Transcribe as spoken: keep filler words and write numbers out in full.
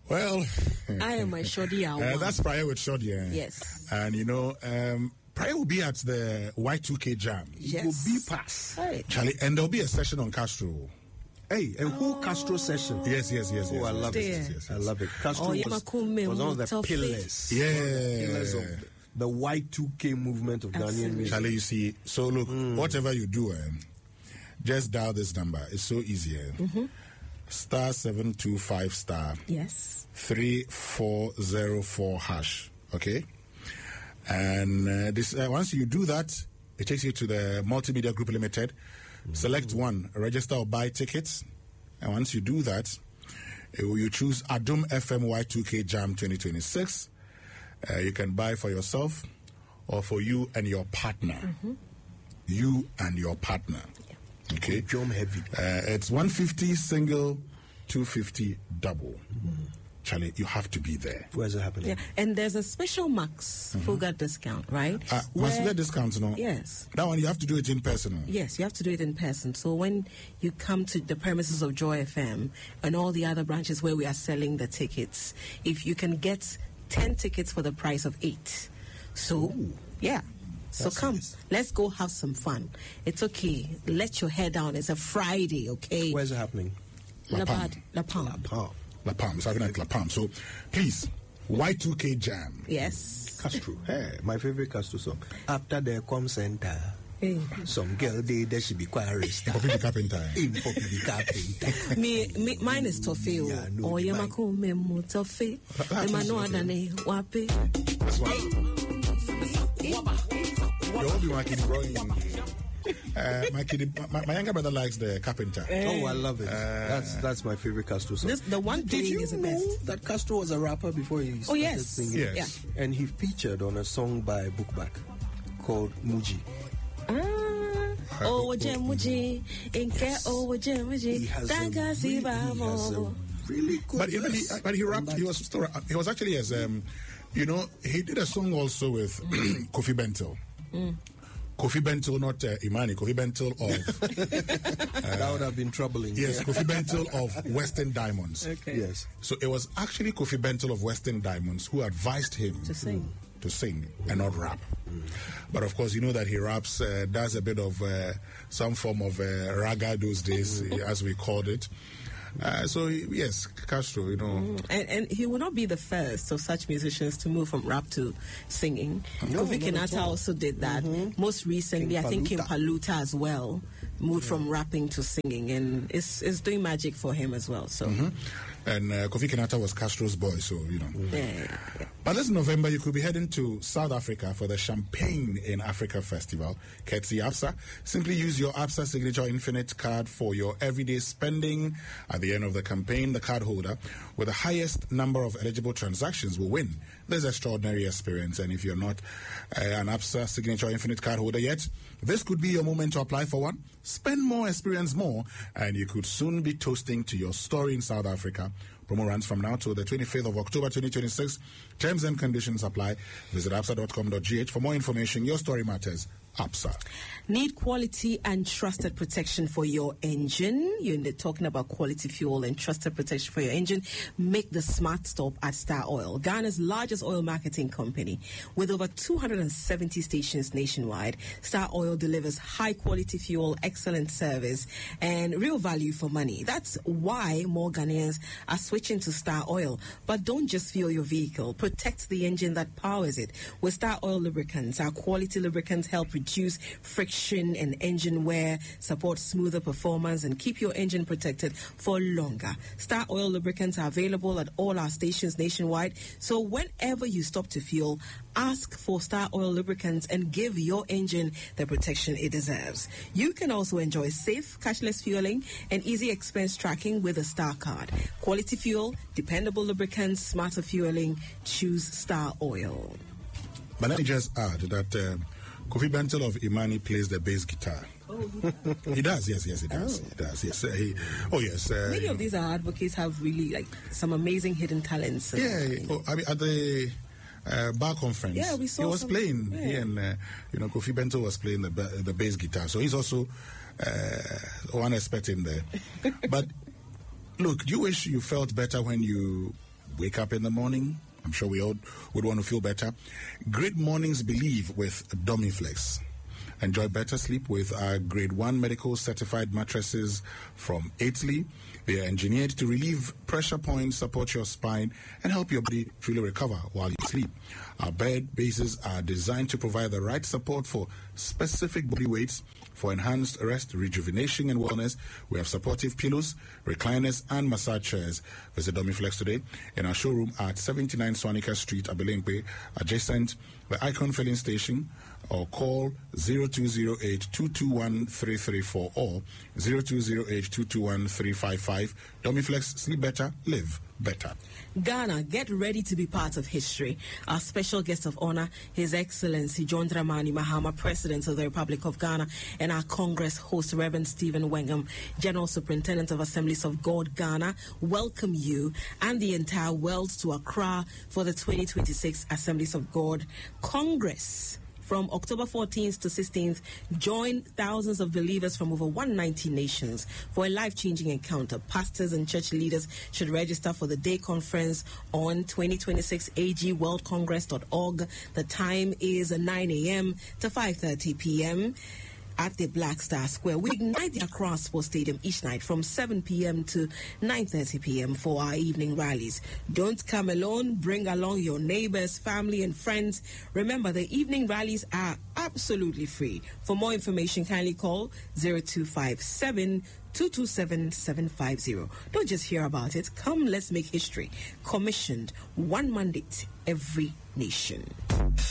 Well, I am a shoddy. Uh, that's Prior with Shoddy. Uh, yes. And you know, um, Prior will be at the Y two K Jam. Yes. It will be pass. Right. Charlie, and there'll be a session on Castro. Hey, a whole Castro session. Yes, yes, yes, yes. Oh, I yes, love yes, it. yes, yes, yes. I love it. Castro Oh, was, Yamakume was one of the Mutafe. pillars. Yeah. One of the pillars of the Y two K movement of Ghanaian Absolutely. music. Charlie, you see, so look, whatever you do, um, just dial this number. It's so easy. eh? Mm-hmm. Star seven two five star Yes. three four zero four hash. Okay, and uh, this uh, once you do that, it takes you to the Multimedia Group Limited. Mm-hmm. Select one, register or buy tickets, and once you do that, uh, you choose Adum F M Y two K Jam twenty twenty-six. Uh, you can buy for yourself or for you and your partner. Mm-hmm. You and your partner. Okay. Drum heavy. Uh, it's one fifty single, two fifty double. Mm-hmm. Charlie, you have to be there. Where's it happening? Yeah, and there's a special Max Mm-hmm. Fuga discount, right? Uh, must Where- get discounts, no? Yes. That one you have to do it in person. No? Yes, you have to do it in person. So when you come to the premises of Joy F M and all the other branches where we are selling the tickets, if you can get ten tickets for the price of eight. So, Ooh. yeah. So That's come, nice. let's go have some fun. It's okay. Let your hair down. It's a Friday, okay? Where's it happening? La La Palm. Pad- La Palm. Palm. La Palm. It's happening at La Palm. So please, Y two K Jam. Yes. Castro. Hey, my favorite Castro song. After the com center, Hey. some girl day there should be quite arrested. Poppy the Carpenter. In Poppy the Carpenter. me, me, mine is Tofe. Yeah, no, Oh, the yeah, mine. Makume mu Tofe. That Ema is no okay. adane wape. That's one. You'll be my kid growing. Uh, my, kid, my, my younger brother likes the Carpenter. Oh, I love it. that's that's my favorite Castro song. This- the one Did playing you is the know best. that Castro was a rapper before he started yes. singing? Yes. Yeah. And he featured on a song by Bookback called Muji. Ah, oh, waje muji, inke oh waje He muji, has a tanga really, si he has bamo. a really good But, he, verse but he on rapped. that. He was still, he was actually as um, you know, he did a song also with Kofi Bentil. Kofi Bentil, not uh, Imani. Kofi Bentil of that would have been troubling. yes, Yeah. Kofi Bentil of Western Diamonds. Okay. Yes. So it was actually Kofi Bentil of Western Diamonds who advised him To sing. to sing and not rap. But of course, you know that he raps, uh, does a bit of uh, some form of uh, raga those days, as we called it. Uh, so yes, Castro, you know. And, and he will not be the first of such musicians to move from rap to singing. No, Kofi not at Kinata all. also did that. Most recently, King I think Kim Paluta. Paluta as well moved from rapping to singing, and it's, it's doing magic for him as well. So, And uh, Kofi Kinata was Castro's boy, so you know. yeah, yeah. But this November, you could be heading to South Africa for the Champagne in Africa Festival, courtesy ABSA. Simply use your ABSA Signature Infinite card for your everyday spending. At the end of the campaign, the card holder with the highest number of eligible transactions will win this extraordinary experience. And if you're not uh, an ABSA Signature Infinite card holder yet, this could be your moment to apply for one. Spend more, experience more, and you could soon be toasting to your story in South Africa. Promo runs from now to the twenty-fifth of October twenty twenty-six. Terms and conditions apply. Visit absa dot com dot g h for more information. Your story matters. ABSA. Need quality and trusted protection for your engine? You're talking about quality fuel and trusted protection for your engine. Make the smart stop at Star Oil, Ghana's largest oil marketing company. With over two hundred seventy stations nationwide, Star Oil delivers high quality fuel, excellent service, and real value for money. That's why more Ghanaians are switching to Star Oil. But don't just fuel your vehicle. Protect the engine that powers it. With Star Oil lubricants, our quality lubricants help reduce friction and engine wear, support smoother performance, and keep your engine protected for longer. Star Oil lubricants are available at all our stations nationwide. So whenever you stop to fuel, ask for Star Oil lubricants and give your engine the protection it deserves. You can also enjoy safe, cashless fueling and easy expense tracking with a Star card. Quality fuel, dependable lubricants, smarter fueling. Choose Star Oil. But let me just add that uh, Kofi Bentil of Imani plays the bass guitar. Oh, He does, yes, yes, he does. Oh. He does, yes. Uh, he, oh, yes. Uh, Many of these are advocates have really like some amazing hidden talents. Yeah, oh, I mean, at the uh, bar conference, Yeah, we saw he was some- playing. yeah. He and uh, you know, Kofi Bentil was playing the ba- the bass guitar, so he's also uh, one expert in there. But look, do you wish you felt better when you wake up in the morning. I'm sure we all would want to feel better. Great mornings believe with Domiflex. Enjoy better sleep with our grade one medical certified mattresses from Italy. They are engineered to relieve pressure points, support your spine, and help your body truly recover while you sleep. Our bed bases are designed to provide the right support for specific body weights. For enhanced rest, rejuvenation, and wellness, we have supportive pillows, recliners, and massage chairs. Visit Domiflex today in our showroom at seventy-nine Swanika Street, Abelempe, adjacent the Icon Filling Station, or call zero two zero eight, two two one, three three four or zero two zero eight, two two one, three five five. Domiflex, sleep better, live better. Ghana, get ready to be part of history. Our special guest of honor, His Excellency John Dramani Mahama, President of the Republic of Ghana, and our Congress host, Reverend Stephen Wengham, General Superintendent of Assemblies of God, Ghana, welcome you and the entire world to Accra for the twenty twenty-six Assemblies of God Congress. From October fourteenth to sixteenth, join thousands of believers from over one hundred ninety nations for a life-changing encounter. Pastors and church leaders should register for the day conference on twenty twenty-six a g world congress dot org. The time is nine a.m. to five thirty p.m. at the Black Star Square. We ignite the Accra Sports Stadium each night from seven p.m. to nine thirty p.m. for our evening rallies. Don't come alone. Bring along your neighbors, family, and friends. Remember, the evening rallies are absolutely free. For more information, kindly call zero two five seven, two two seven, seven five zero. Don't just hear about it. Come, let's make history. Commissioned, one mandate, every nation.